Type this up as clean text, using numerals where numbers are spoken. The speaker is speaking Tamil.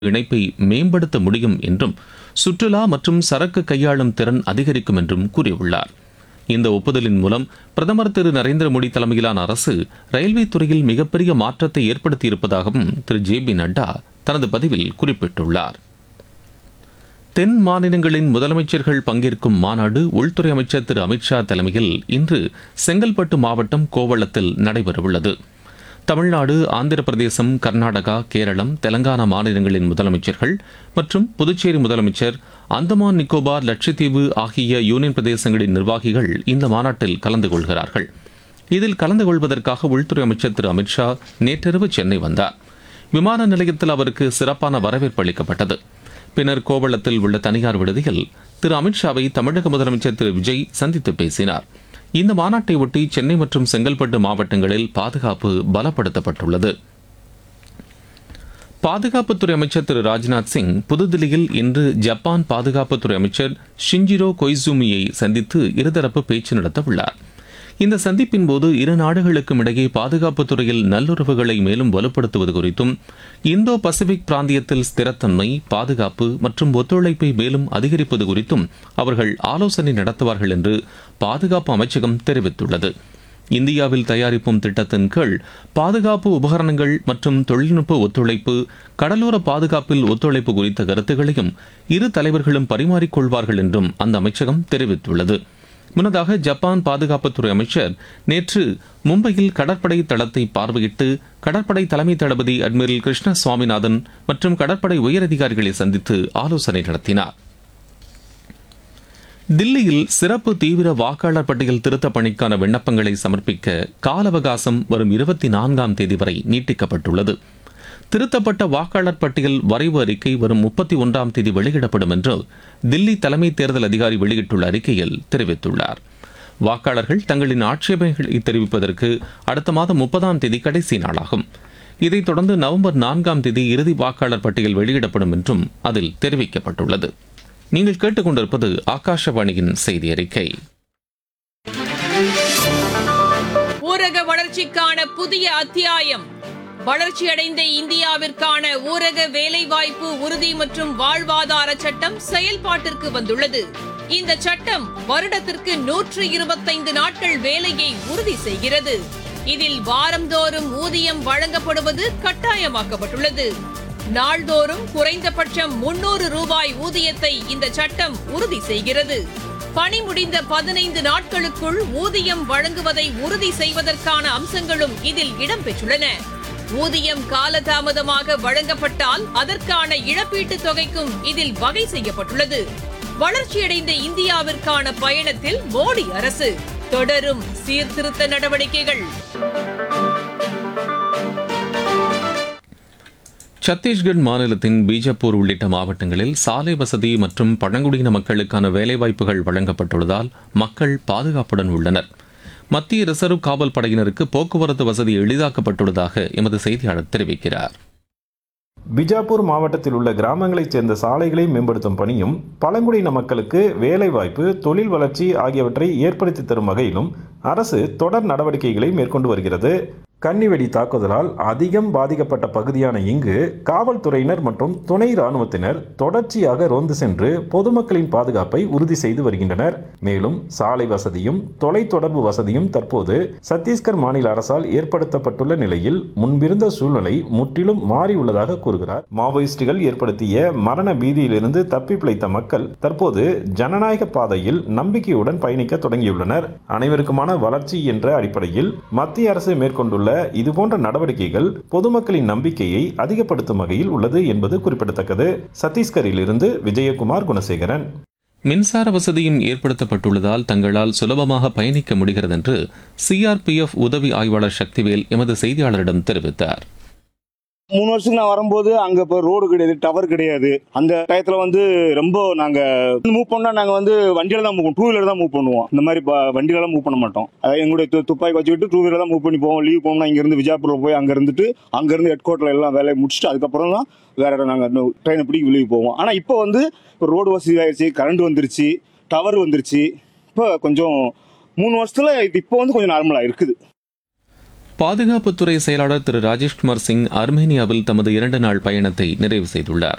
இணைப்பை மேம்படுத்த முடியும் என்றும் சுற்றுலா மற்றும் சரக்கு கையாளும் திறன் அதிகரிக்கும் என்றும் கூறியுள்ளார். இந்த ஒப்புதலின் மூலம் பிரதமர் திரு நரேந்திர மோடி தலைமையிலான அரசு ரயில்வே துறையில் மிகப்பெரிய மாற்றத்தை ஏற்படுத்தியிருப்பதாகவும் திரு ஜே.பி. நட்டா தனது பதிவில் குறிப்பிட்டுள்ளார். தென் மாநிலங்களின் முதலமைச்சர்கள் பங்கேற்கும் மாநாடு உள்துறை அமைச்சர் திரு அமித்ஷா தலைமையில் இன்று செங்கல்பட்டு மாவட்டம் கோவளத்தில் நடைபெறவுள்ளது. தமிழ்நாடு, ஆந்திர பிரதேசம், கர்நாடகா, கேரளம், தெலங்கானா மாநிலங்களின் முதலமைச்சர்கள் மற்றும் புதுச்சேரி முதலமைச்சர், அந்தமான் நிக்கோபார், லட்சத்தீவு ஆகிய யூனியன் பிரதேசங்களின் நிர்வாகிகள் இந்த மாநாட்டில் கலந்து கொள்கிறார்கள். இதில் கலந்து கொள்வதற்காக உள்துறை அமைச்சர் திரு அமித்ஷா நேற்றிரவு சென்னை வந்தார். விமான நிலையத்தில் அவருக்கு சிறப்பான வரவேற்பு அளிக்கப்பட்டது. பின்னர் கோவளத்தில் உள்ள தனியார் விடுதியில் திரு அமித்ஷாவை தமிழக முதலமைச்சர் திரு விஜய் சந்தித்து பேசினார். இந்த மாநாட்டை ஒட்டி சென்னை மற்றும் செங்கல்பட்டு மாவட்டங்களில் பாதுகாப்பு பலப்படுத்தப்பட்டுள்ளது. பாதுகாப்புத்துறை அமைச்சர் திரு ராஜ்நாத் சிங் புதுதில்லியில் இன்று ஜப்பான் பாதுகாப்புத்துறை அமைச்சர் ஷிஞ்சிரோ கொய்சுமியை சந்தித்து இருதரப்பு பேச்சு நடத்த உள்ளார். இந்த சந்திப்பின் போது இரு நாடுகளுக்கும் இடையே பாதுகாப்புத் துறையில் நல்லுறவுகளை மேலும் வலுப்படுத்துவது குறித்தும், இந்தோ பசிபிக் பிராந்தியத்தில் ஸ்திரத்தன்மை, பாதுகாப்பு மற்றும் ஒத்துழைப்பை மேலும் அதிகரிப்பது குறித்தும் அவர்கள் ஆலோசனை நடத்துவார்கள் என்று பாதுகாப்பு அமைச்சகம் தெரிவித்துள்ளது. இந்தியாவில் தயாரிப்போம் திட்டத்தின் கீழ் பாதுகாப்பு உபகரணங்கள் மற்றும் தொழில்நுட்ப ஒத்துழைப்பு, கடலோர பாதுகாப்பில் ஒத்துழைப்பு குறித்த கருத்துக்களையும் இரு தலைவர்களும் பரிமாறிக்கொள்வார்கள் என்றும் அந்த அமைச்சகம் தெரிவித்துள்ளது. முன்னதாக ஜப்பான் பாதுகாப்புத்துறை அமைச்சர் நேற்று மும்பையில் கடற்படை தளத்தை பார்வையிட்டு கடற்படை தலைமை தளபதி அட்மிரல் கிருஷ்ண சுவாமிநாதன் மற்றும் கடற்படை உயரதிகாரிகளை சந்தித்து ஆலோசனை நடத்தினார். தில்லியில் சிறப்பு தீவிர வாக்காளர் பட்டியல் திருத்தப் பணிக்கான விண்ணப்பங்களை சமர்ப்பிக்க கால அவகாசம் வரும் 24ஆம் தேதி வரை நீட்டிக்கப்பட்டுள்ளது. திருத்தப்பட்ட வாக்காளர் பட்டியல் வரைவு அறிக்கை வரும் 31ஆம் தேதி வெளியிடப்படும் என்று தில்லி தலைமை தேர்தல் அதிகாரி வெளியிட்டுள்ள அறிக்கையில் தெரிவித்துள்ளார். வாக்காளர்கள் தங்களின் ஆட்சேபனைகளை தெரிவிப்பதற்கு அடுத்த மாதம் 30ஆம் தேதி கடைசி நாளாகும். இதைத் தொடர்ந்து நவம்பர் 4ஆம் தேதி இறுதி வாக்காளர் பட்டியல் வெளியிடப்படும் என்றும் அதில் தெரிவிக்கப்பட்டுள்ளது. நீங்கள் கேட்டுக்கொண்டிருப்பது ஆகாஷவாணியின் செய்தி அறிக்கை. ஊரக வளர்ச்சிக்கான புதிய அத்தியாயம். வளர்ச்சியடைந்த இந்தியாவிற்கான ஊரக வேலைவாய்ப்பு உறுதி மற்றும் வாழ்வாதார சட்டம் செயல்பாட்டிற்கு வந்துள்ளது. இந்த சட்டம் வருடத்திற்கு 125 நாட்கள் வேலையை உறுதி செய்கிறது. இதில் வாரந்தோறும் ஊதியம் வழங்கப்படுவது கட்டாயமாக்கப்பட்டுள்ளது. நாள்தோறும் குறைந்தபட்சம் 300 ரூபாய் ஊதியத்தை இந்த சட்டம் உறுதி செய்கிறது. பணி முடிந்த 15 நாட்களுக்குள் ஊதியம் வழங்குவதை உறுதி செய்வதற்கான அம்சங்களும் இதில் இடம்பெற்றுள்ளன. ஊதியம் காலதாமதமாக வழங்கப்பட்டால் அதற்கான இழப்பீட்டுத் தொகைக்கும் இதில் வகை செய்யப்பட்டுள்ளது. வளர்ச்சியடைந்த இந்தியாவிற்கான பயணத்தில் மோடி அரசு தொடரும் சீர்திருத்த நடவடிக்கைகள். சத்தீஸ்கர் மாநிலத்தின் பீஜப்பூர் உள்ளிட்ட மாவட்டங்களில் சாலை வசதி மற்றும் பழங்குடியின மக்களுக்கான வேலைவாய்ப்புகள் வழங்கப்பட்டுள்ளதால் மக்கள் பாதுகாப்புடன் உள்ளனர். மத்திய ரிசர்வ் காவல் படையினருக்கு போக்குவரத்து வசதி எளிதாக்கப்பட்டுள்ளதாக எமது செய்தியாளர் தெரிவிக்கிறார். பிஜாப்பூர் மாவட்டத்தில் உள்ள கிராமங்களைச் சேர்ந்த சாலைகளை மேம்படுத்தும் பணியும் பழங்குடியின மக்களுக்கு வேலைவாய்ப்பு, தொழில் வளர்ச்சி ஆகியவற்றை ஏற்படுத்தி தரும் வகையிலும் அரசு தொடர் நடவடிக்கைகளை மேற்கொண்டு வருகிறது. கன்னிவெடி தாக்குதலால் அதிகம் பாதிக்கப்பட்ட பகுதியான இங்கு காவல்துறையினர் மற்றும் துணை ராணுவத்தினர் தொடர்ச்சியாக ரோந்து சென்று பொதுமக்களின் பாதுகாப்பை உறுதி செய்து வருகின்றனர். மேலும் சாலை வசதியும் தொலைத்தொடர்பு வசதியும் தற்போது சத்தீஸ்கர் மாநில அரசால் ஏற்படுத்தப்பட்டுள்ள நிலையில் முன்பிருந்த சூழ்நிலை முற்றிலும் மாறியுள்ளதாக கூறுகிறார். மாவோயிஸ்டுகள் ஏற்படுத்திய மரண பீதியிலிருந்து தப்பி பிழைத்த மக்கள் தற்போது ஜனநாயக பாதையில் நம்பிக்கையுடன் பயணிக்க தொடங்கியுள்ளனர். அனைவருக்குமான வளர்ச்சி என்ற அடிப்படையில் மத்திய அரசு மேற்கொண்டுள்ள இதுபோன்ற நடவடிக்கைகள் பொதுமக்களின் நம்பிக்கையை அதிகப்படுத்தும் வகையில் உள்ளது என்பது குறிப்பிடத்தக்கது. சத்தீஸ்கரில் இருந்து விஜயகுமார் குணசேகரன். மின்சார வசதியும் ஏற்படுத்தப்பட்டுள்ளதால் தங்களால் சுலபமாக பயணிக்க முடிகிறது என்று சிஆர்பிஎஃப் உதவி ஆய்வாளர் சக்திவேல் எமது செய்தியாளரிடம் தெரிவித்தார். 3 வருஷத்துக்கு நான் வரும்போது அங்க இப்போ ரோடு கிடையாது, டவர் கிடையாது. அந்த டயத்துல ரொம்ப நாங்க மூவ் பண்ணா நாங்க வண்டியில தான் மூவ் பண்ணுவோம், 2 வீலர் தான் மூவ் பண்ணுவோம். இந்த மாதிரி வண்டியில எல்லாம் மூவ் பண்ண மாட்டோம். எங்களுடைய துப்பாக்கி வச்சுக்கிட்டு 2 வீலர் தான் மூவ் பண்ணி போவோம். லீவ் போனோம்னா இங்க இருந்து விஜயபுரத்துல போய் அங்க இருந்துட்டு அங்க இருந்து ஹெட் குவார்டர்ல எல்லாம் வேலையை முடிச்சுட்டு அதுக்கப்புறம் தான் வேற நாங்க ட்ரெயினை பிடிக்க வெளியே போவோம். ஆனா இப்போ ரோடு வசதி ஆயிடுச்சு, கரண்ட் வந்துருச்சு, டவர் வந்துருச்சு. இப்போ கொஞ்சம் 3 வருஷத்துல இப்போ கொஞ்சம் நார்மலா இருக்குது. பாதுகாப்புத்துறை செயலாளர் திரு ராஜேஷ்குமார் சிங் அர்மேனியாவில் தமது 2 நாள் பயணத்தை நிறைவு செய்துள்ளார்.